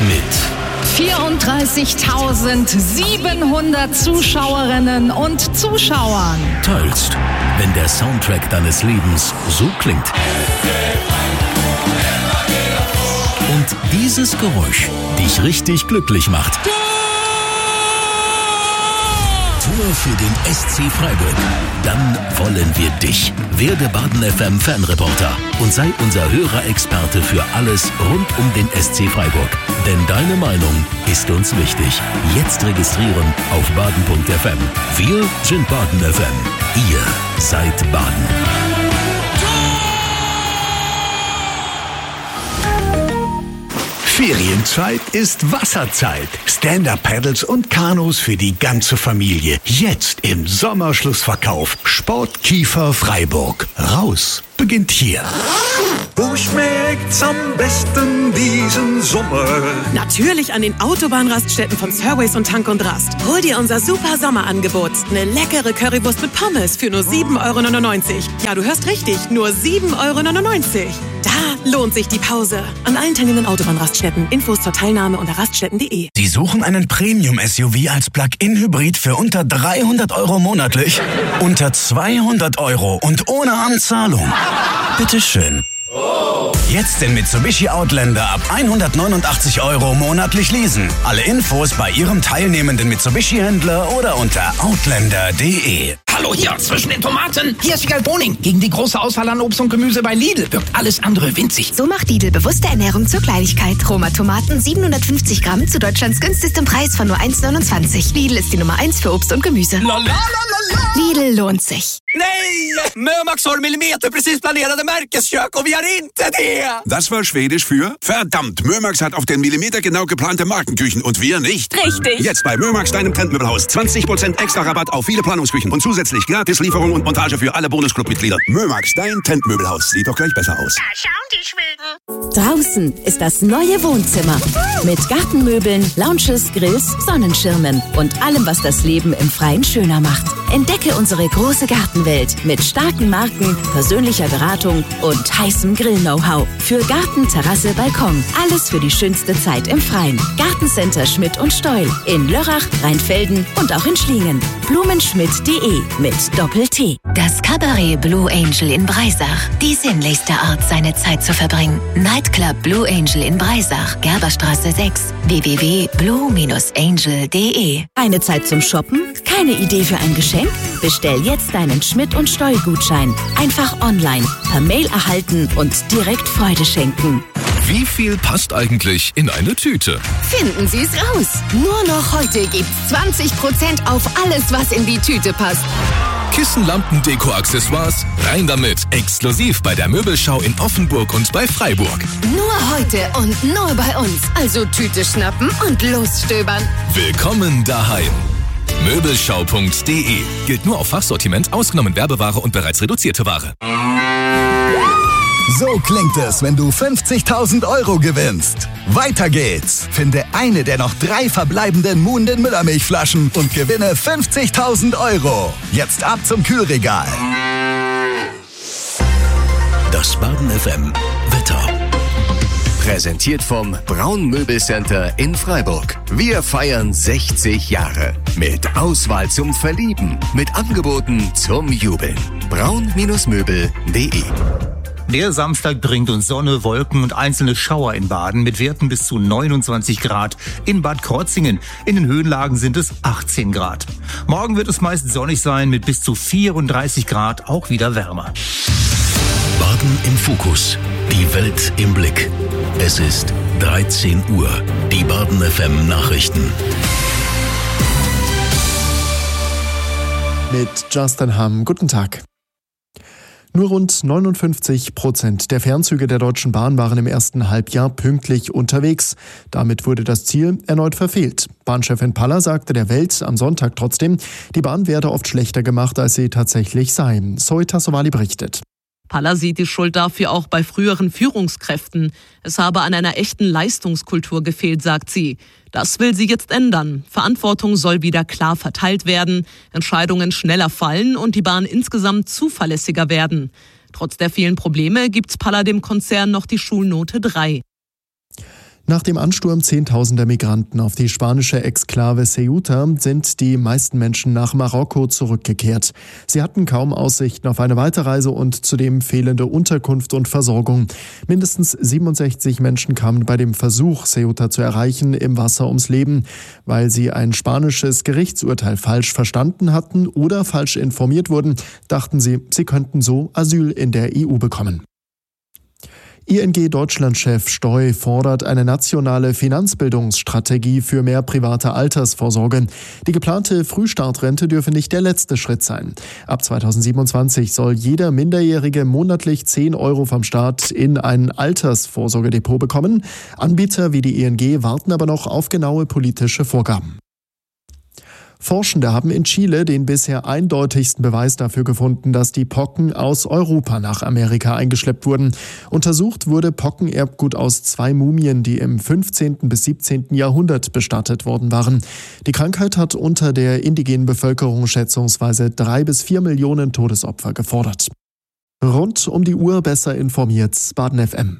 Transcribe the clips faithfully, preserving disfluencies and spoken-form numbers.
mit vierunddreißigtausendsiebenhundert Zuschauerinnen und Zuschauern teilst, wenn der Soundtrack deines Lebens so klingt. Und dieses Geräusch dich richtig glücklich macht. Tor für den S C Freiburg. Dann wollen wir dich. Werde Baden F M Fanreporter und sei unser Hörerexperte für alles rund um den S C Freiburg. Denn deine Meinung ist uns wichtig. Jetzt registrieren auf baden punkt f m. Wir sind Baden F M. Ihr seid Baden. Ferienzeit ist Wasserzeit. Stand-Up-Paddles und Kanus für die ganze Familie. Jetzt im Sommerschlussverkauf. Sportkiefer Freiburg. Raus beginnt hier. Wo schmeckt's am besten diesen Sommer? Natürlich an den Autobahnraststätten von Surways und Tank und Rast. Hol dir unser super Sommerangebot. Eine leckere Currywurst mit Pommes für nur sieben Euro neunundneunzig. Ja, du hörst richtig, nur sieben Euro neunundneunzig. Da lohnt sich die Pause. An allen teilnehmenden Autobahnraststätten. Infos zur Teilnahme unter raststätten punkt de. Sie suchen einen Premium-S U V als Plug-in-Hybrid für unter dreihundert Euro monatlich? Unter zweihundert Euro und ohne Anzahlung? Bitteschön. Jetzt den Mitsubishi Outlander ab hundertneunundachtzig Euro monatlich leasen. Alle Infos bei Ihrem teilnehmenden Mitsubishi-Händler oder unter outlander punkt de. Hallo hier, zwischen den Tomaten. Hier ist Wiegald Boning. Gegen die große Auswahl an Obst und Gemüse bei Lidl wirkt alles andere winzig. So macht Lidl bewusste Ernährung zur Kleinigkeit. Roma Tomaten siebenhundertfünfzig Gramm zu Deutschlands günstigstem Preis von nur eins neunundzwanzig. Lidl ist die Nummer eins für Obst und Gemüse. Lidl lohnt sich. Nej! Mömax har millimeter precis planerade Märkeskök och vi har inte det! Das war Schwedisch für verdammt, Mömax hat auf den Millimeter genau geplante Markenküchen und wir nicht. Richtig. Jetzt bei Mömax, deinem Trendmöbelhaus. zwanzig Prozent extra Rabatt auf viele Planungsküchen und zusätzlich Gratislieferung und Montage für alle Bonusclub-Mitglieder. Mömax, dein Trendmöbelhaus. Sieht doch gleich besser aus. Da schauen die Schweden. Draußen ist das neue Wohnzimmer. Mit Gartenmöbeln, Lounges, Grills, Sonnenschirmen und allem, was das Leben im Freien schöner macht. Entdecke unsere große Gartenwelt mit starken Marken, persönlicher Beratung und heißem Grill-Know-how. Für Garten, Terrasse, Balkon. Alles für die schönste Zeit im Freien. Gartencenter Schmidt und Steul. In Lörrach, Rheinfelden und auch in Schlingen. blumenschmidt punkt de mit Doppel-T. Das Cabaret Blue Angel in Breisach. Die sinnlichste Art, seine Zeit zu verbringen. Nightclub Blue Angel in Breisach. Gerberstraße sechs. w w w punkt blue angel punkt de. Eine Zeit zum Shoppen? Keine Idee für ein Geschenk? Bestell jetzt deinen Schmidt und Steul Gutschein. Einfach online, per Mail erhalten und direkt Freude schenken. Wie viel passt eigentlich in eine Tüte? Finden Sie es raus. Nur noch heute gibt's zwanzig Prozent auf alles, was in die Tüte passt. Kissen, Lampen, Deko-Accessoires, rein damit. Exklusiv bei der Möbelschau in Offenburg und bei Freiburg. Nur heute und nur bei uns. Also Tüte schnappen und losstöbern. Willkommen daheim. Möbelschau punkt de. Gilt nur auf Fachsortiment, ausgenommen Werbeware und bereits reduzierte Ware. So klingt es, wenn du fünfzigtausend Euro gewinnst. Weiter geht's. Finde eine der noch drei verbleibenden Muhnden Müllermilchflaschen und gewinne fünfzigtausend Euro. Jetzt ab zum Kühlregal. Das Baden F M Wetter. Präsentiert vom Braun Möbelcenter in Freiburg. Wir feiern sechzig Jahre. Mit Auswahl zum Verlieben. Mit Angeboten zum Jubeln. braun Möbel punkt de. Der Samstag bringt uns Sonne, Wolken und einzelne Schauer in Baden mit Werten bis zu neunundzwanzig Grad. In Bad Krozingen. In den Höhenlagen sind es achtzehn Grad. Morgen wird es meist sonnig sein mit bis zu vierunddreißig Grad, auch wieder wärmer. Baden im Fokus. Die Welt im Blick. Es ist dreizehn Uhr. Die Baden F M Nachrichten. Mit Justin Hamm. Guten Tag. Nur rund neunundfünfzig Prozent der Fernzüge der Deutschen Bahn waren im ersten Halbjahr pünktlich unterwegs. Damit wurde das Ziel erneut verfehlt. Bahnchefin Paller sagte der Welt am Sonntag trotzdem, die Bahn werde oft schlechter gemacht, als sie tatsächlich sei. Zoe Tassovali berichtet. Paller sieht die Schuld dafür auch bei früheren Führungskräften. Es habe an einer echten Leistungskultur gefehlt, sagt sie. Das will sie jetzt ändern. Verantwortung soll wieder klar verteilt werden, Entscheidungen schneller fallen und die Bahn insgesamt zuverlässiger werden. Trotz der vielen Probleme gibt Paller dem Konzern noch die Schulnote drei. Nach dem Ansturm zehntausender Migranten auf die spanische Exklave Ceuta sind die meisten Menschen nach Marokko zurückgekehrt. Sie hatten kaum Aussichten auf eine Weiterreise und zudem fehlende Unterkunft und Versorgung. Mindestens siebenundsechzig Menschen kamen bei dem Versuch, Ceuta zu erreichen, im Wasser ums Leben, weil sie ein spanisches Gerichtsurteil falsch verstanden hatten oder falsch informiert wurden, dachten sie, sie könnten so Asyl in der E U bekommen. I N G-Deutschland-Chef Steu fordert eine nationale Finanzbildungsstrategie für mehr private Altersvorsorge. Die geplante Frühstartrente dürfe nicht der letzte Schritt sein. Ab zweitausendsiebenundzwanzig soll jeder Minderjährige monatlich zehn Euro vom Staat in ein Altersvorsorgedepot bekommen. Anbieter wie die I N G warten aber noch auf genaue politische Vorgaben. Forschende haben in Chile den bisher eindeutigsten Beweis dafür gefunden, dass die Pocken aus Europa nach Amerika eingeschleppt wurden. Untersucht wurde Pockenerbgut aus zwei Mumien, die im fünfzehnten bis siebzehnten Jahrhundert bestattet worden waren. Die Krankheit hat unter der indigenen Bevölkerung schätzungsweise drei bis vier Millionen Todesopfer gefordert. Rund um die Uhr besser informiert, Baden F M.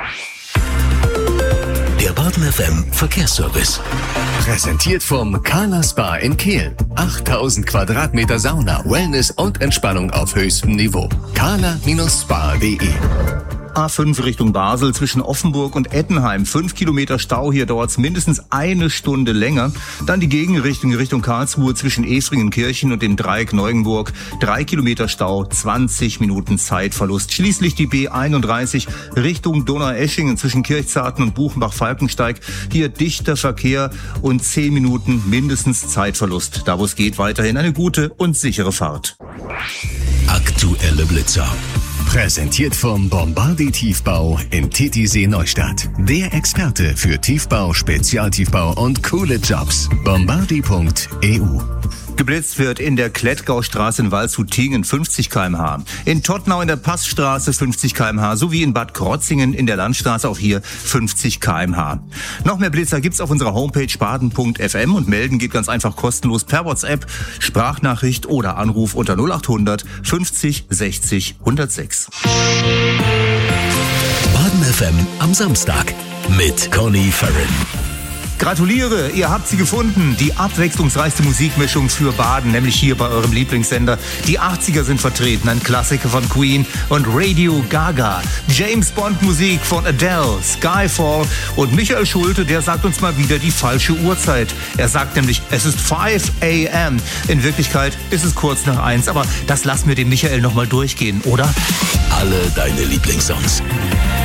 Der Baden F M Verkehrsservice. Präsentiert vom Carla Spa in Kehl. achttausend Quadratmeter Sauna, Wellness und Entspannung auf höchstem Niveau. carla Spa punkt de. A fünf Richtung Basel zwischen Offenburg und Ettenheim. Fünf Kilometer Stau, hier dauert's mindestens eine Stunde länger. Dann die Gegenrichtung Richtung Karlsruhe zwischen Efringenkirchen und dem Dreieck Neuenburg. Drei Kilometer Stau, zwanzig Minuten Zeitverlust. Schließlich die B einunddreißig Richtung Donaueschingen zwischen Kirchzarten und Buchenbach-Falkensteig. Hier dichter Verkehr und zehn Minuten mindestens Zeitverlust. Da wo es geht, weiterhin eine gute und sichere Fahrt. Aktuelle Blitzer. Präsentiert vom Bombardi Tiefbau in Titisee Neustadt. Der Experte für Tiefbau, Spezialtiefbau und coole Jobs. bombardi punkt e u. Geblitzt wird in der Klettgaustraße in Waldshut-Tiengen fünfzig Kilometer pro Stunde, in Tottenau in der Passstraße fünfzig Kilometer pro Stunde sowie in Bad Krotzingen in der Landstraße auch hier fünfzig Kilometer pro Stunde. Noch mehr Blitzer gibt's auf unserer Homepage baden punkt f m und melden geht ganz einfach kostenlos per WhatsApp, Sprachnachricht oder Anruf unter null acht hundert fünfzig sechzig hundertsechs. Baden F M am Samstag mit Conny Farren. Gratuliere, ihr habt sie gefunden. Die abwechslungsreichste Musikmischung für Baden, nämlich hier bei eurem Lieblingssender. Die achtziger sind vertreten, ein Klassiker von Queen und Radio Gaga. James Bond Musik von Adele, Skyfall und Michael Schulte, der sagt uns mal wieder die falsche Uhrzeit. Er sagt nämlich, es ist fünf a m In Wirklichkeit ist es kurz nach eins, aber das lassen wir dem Michael nochmal durchgehen, oder? Alle deine Lieblingssongs.